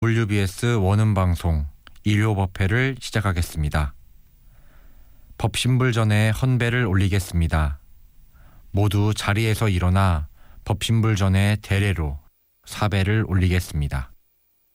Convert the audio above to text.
WBS 원음방송 일요법회를 시작하겠습니다. 법신불 전에 헌배를 올리겠습니다. 모두 자리에서 일어나 법신불 전에 대례로 사배를 올리겠습니다.